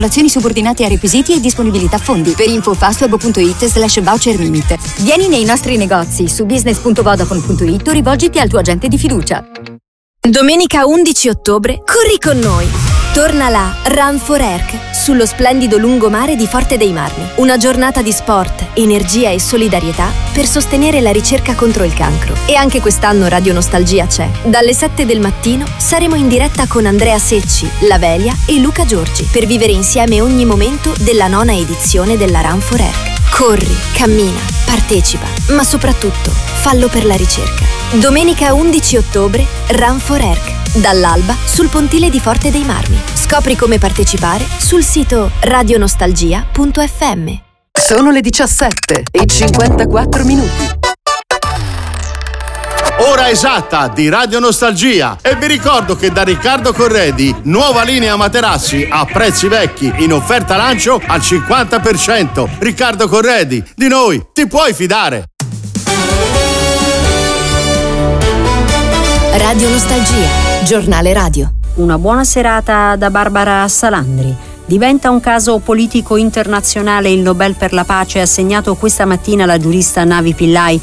Relazioni subordinate a requisiti e disponibilità fondi. Per info fastweb.it/voucher limit. Vieni nei nostri negozi su business.vodafone.it o rivolgiti al tuo agente di fiducia. Domenica 11 ottobre, corri con noi! Torna la Run for ERC sullo splendido lungomare di Forte dei Marmi. Una giornata di sport, energia e solidarietà per sostenere la ricerca contro il cancro. E anche quest'anno Radio Nostalgia c'è. Dalle 7 del mattino saremo in diretta con Andrea Secci, Lavelia e Luca Giorgi per vivere insieme ogni momento della 9ª edizione della Run for ERC. Corri, cammina, partecipa, ma soprattutto fallo per la ricerca. Domenica 11 ottobre, Run for ERC. Dall'alba sul pontile di Forte dei Marmi. Scopri come partecipare sul sito radionostalgia.fm. Sono le 17:54. Ora esatta di Radio Nostalgia. E vi ricordo che da Riccardo Corredi, nuova linea materassi a prezzi vecchi, in offerta lancio al 50%. Riccardo Corredi, di noi ti puoi fidare. Radio Nostalgia, giornale radio. Una buona serata da Barbara Salandri. Diventa un caso politico internazionale il Nobel per la pace assegnato questa mattina alla giurista Navi Pillay,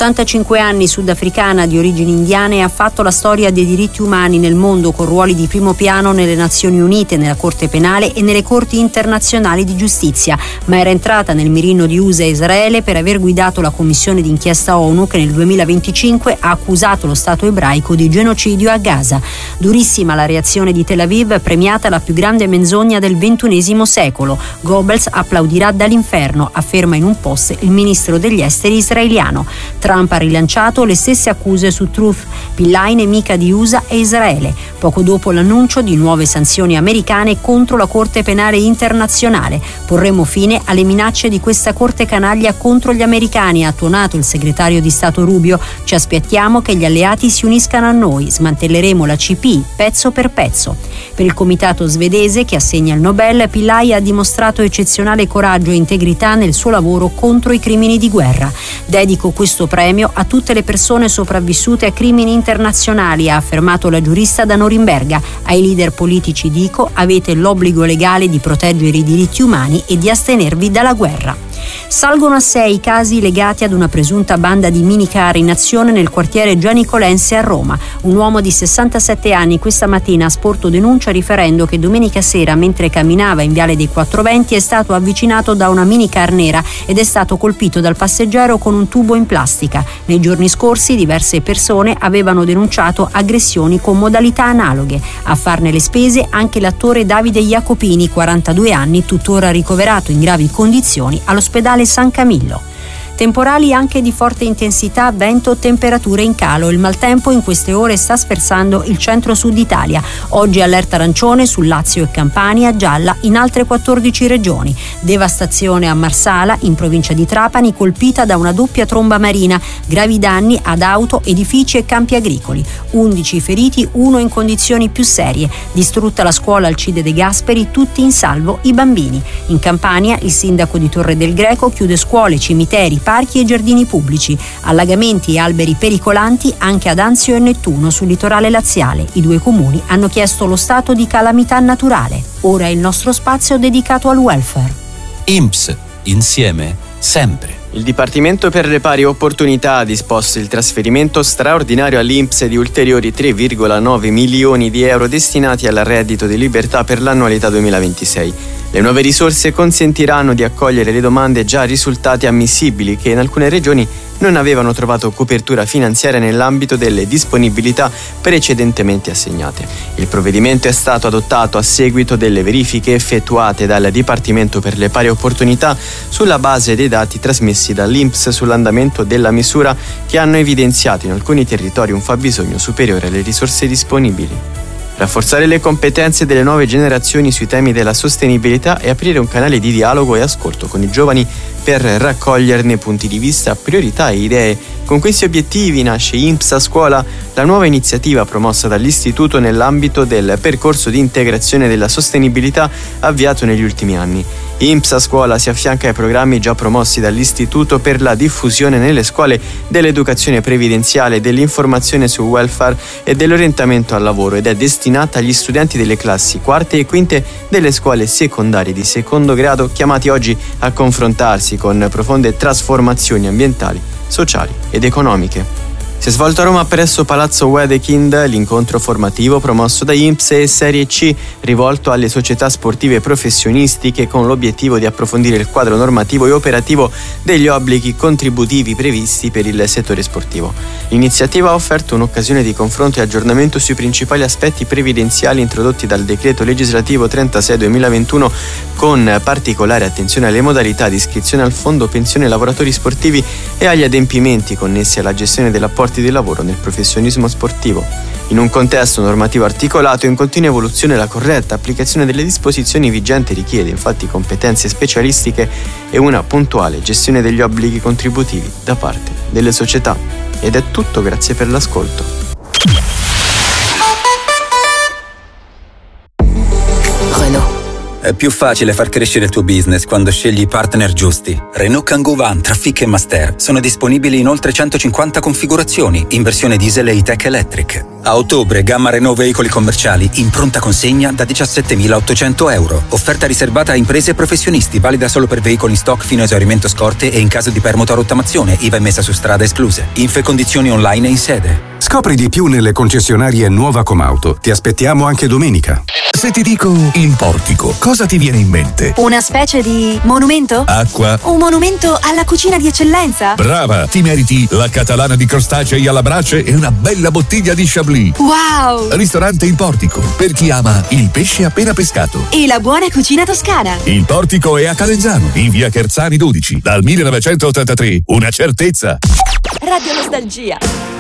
85 anni, sudafricana di origini indiane, ha fatto la storia dei diritti umani nel mondo con ruoli di primo piano nelle Nazioni Unite, nella Corte Penale e nelle Corti internazionali di giustizia, ma era entrata nel mirino di USA e Israele per aver guidato la commissione d'inchiesta ONU che nel 2025 ha accusato lo Stato ebraico di genocidio a Gaza. Durissima la reazione di Tel Aviv, premiata la più grande menzogna del XXI secolo. Goebbels applaudirà dall'inferno, afferma in un post il ministro degli esteri israeliano. Trump ha rilanciato le stesse accuse su Truth, Pillay nemica di USA e Israele, poco dopo l'annuncio di nuove sanzioni americane contro la Corte Penale Internazionale. Porremo fine alle minacce di questa Corte canaglia contro gli americani, ha tuonato il segretario di Stato Rubio. Ci aspettiamo che gli alleati si uniscano a noi, smantelleremo la CPI pezzo per pezzo. Per il comitato svedese che assegna il Nobel, Pillay ha dimostrato eccezionale coraggio e integrità nel suo lavoro contro i crimini di guerra. Dedico questo premio a tutte le persone sopravvissute a crimini internazionali, ha affermato la giurista da Norimberga. Ai leader politici dico: avete l'obbligo legale di proteggere i diritti umani e di astenervi dalla guerra. Salgono a 6 i casi legati ad una presunta banda di minicar in azione nel quartiere Gianicolense a Roma. Un uomo di 67 anni questa mattina ha sporto denuncia riferendo che domenica sera, mentre camminava in Viale dei Quattroventi, è stato avvicinato da una minicar nera ed è stato colpito dal passeggero con un tubo in plastica. Nei giorni scorsi diverse persone avevano denunciato aggressioni con modalità analoghe. A farne le spese anche l'attore Davide Jacopini, 42 anni, tuttora ricoverato in gravi condizioni all'ospedale San Camillo. Temporali anche di forte intensità, vento, temperature in calo. Il maltempo in queste ore sta sferzando il centro-sud Italia. Oggi allerta arancione su Lazio e Campania, gialla in altre 14 regioni. Devastazione a Marsala, in provincia di Trapani, colpita da una doppia tromba marina. Gravi danni ad auto, edifici e campi agricoli. 11 feriti, 1 in condizioni più serie. Distrutta la scuola Alcide De Gasperi, tutti in salvo i bambini. In Campania il sindaco di Torre del Greco chiude scuole, cimiteri, parchi e giardini pubblici. Allagamenti e alberi pericolanti anche ad Anzio e Nettuno sul litorale laziale. I 2 comuni hanno chiesto lo stato di calamità naturale. Ora è il nostro spazio dedicato al welfare. INPS, insieme, sempre. Il Dipartimento per le Pari Opportunità ha disposto il trasferimento straordinario all'INPS di ulteriori 3,9 milioni di euro destinati al reddito di libertà per l'annualità 2026. Le nuove risorse consentiranno di accogliere le domande già risultate ammissibili che in alcune regioni non avevano trovato copertura finanziaria nell'ambito delle disponibilità precedentemente assegnate. Il provvedimento è stato adottato a seguito delle verifiche effettuate dal Dipartimento per le Pari Opportunità sulla base dei dati trasmessi dall'INPS sull'andamento della misura, che hanno evidenziato in alcuni territori un fabbisogno superiore alle risorse disponibili. Rafforzare le competenze delle nuove generazioni sui temi della sostenibilità e aprire un canale di dialogo e ascolto con i giovani per raccoglierne punti di vista, priorità e idee. Con questi obiettivi nasce INPS a scuola, la nuova iniziativa promossa dall'Istituto nell'ambito del percorso di integrazione della sostenibilità avviato negli ultimi anni. INPS a scuola si affianca ai programmi già promossi dall'Istituto per la diffusione nelle scuole dell'educazione previdenziale, dell'informazione sul welfare e dell'orientamento al lavoro ed è destinata agli studenti delle classi quarte e quinte delle scuole secondarie di secondo grado, chiamati oggi a confrontarsi con profonde trasformazioni ambientali, sociali ed economiche. Si è svolto a Roma presso Palazzo Wedekind l'incontro formativo promosso da INPS e Serie C rivolto alle società sportive professionistiche con l'obiettivo di approfondire il quadro normativo e operativo degli obblighi contributivi previsti per il settore sportivo. L'iniziativa ha offerto un'occasione di confronto e aggiornamento sui principali aspetti previdenziali introdotti dal decreto legislativo 36/2021 con particolare attenzione alle modalità di iscrizione al fondo pensione lavoratori sportivi e agli adempimenti connessi alla gestione dell'apporti di lavoro nel professionismo sportivo. In un contesto normativo articolato in continua evoluzione, la corretta applicazione delle disposizioni vigenti richiede infatti competenze specialistiche e una puntuale gestione degli obblighi contributivi da parte delle società. Ed è tutto, grazie per l'ascolto. È più facile far crescere il tuo business quando scegli i partner giusti. Renault Kangoo Van, Trafic e Master sono disponibili in oltre 150 configurazioni in versione diesel e E-Tech Electric. A ottobre, gamma Renault veicoli commerciali in pronta consegna da 17.800 euro. Offerta riservata a imprese e professionisti, valida solo per veicoli in stock fino a esaurimento scorte e in caso di permuta o rottamazione, IVA messa su strada escluse. Info e condizioni online e in sede. Scopri di più nelle concessionarie Nuova Comauto. Ti aspettiamo anche domenica. Se ti dico in portico, cosa ti viene in mente? Una specie di monumento? Acqua? Un monumento alla cucina di eccellenza? Brava! Ti meriti la catalana di crostacei alla brace e una bella bottiglia di Chablis. Wow! Ristorante Il Portico, per chi ama il pesce appena pescato. E la buona cucina toscana. Il Portico è a Calenzano, in via Cherzani 12, dal 1983. Una certezza! Radio Nostalgia.